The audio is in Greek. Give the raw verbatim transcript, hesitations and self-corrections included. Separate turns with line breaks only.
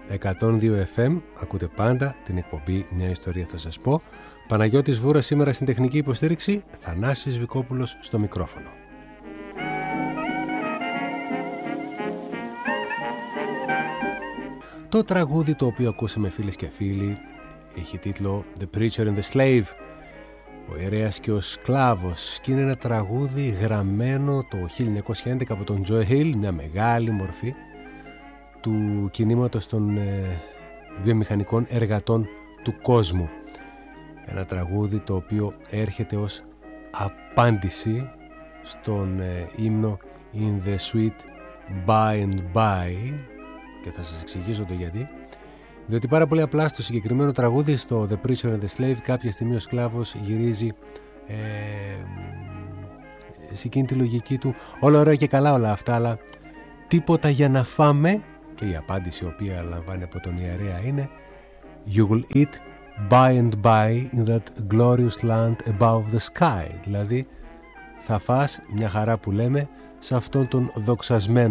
εκατόν δύο εφ εμ. Ακούτε πάντα την εκπομπή Μια Ιστορία Θα Σας Πω. Παναγιώτης Βούρας σήμερα στην τεχνική υποστήριξη, Θανάσης Βικόπουλος στο μικρόφωνο. Το τραγούδι το οποίο ακούσαμε, φίλες και φίλοι, έχει τίτλο The Preacher and the Slave, ο ιερέας και ο σκλάβος, και είναι ένα τραγούδι γραμμένο το χίλια εννιακόσια έντεκα από τον Joe Hill, μια μεγάλη μορφή του κινήματος των ε, βιομηχανικών εργατών του κόσμου. Ένα τραγούδι το οποίο έρχεται ως απάντηση στον ε, ύμνο In the Sweet By and By, και θα σας εξηγήσω το γιατί. Διότι πάρα πολύ απλά στο συγκεκριμένο τραγούδι, στο The Preacher and the Slave, κάποια στιγμή ο σκλάβος γυρίζει ε, σε εκείνη τη λογική του, όλα ωραία και καλά όλα αυτά, αλλά τίποτα για να φάμε, και η απάντηση η οποία λαμβάνει από τον ιερέα είναι You will eat by and by in that glorious land above the sky. Δηλαδή θα φας, μια χαρά που λέμε, σε αυτόν τον δοξασμένο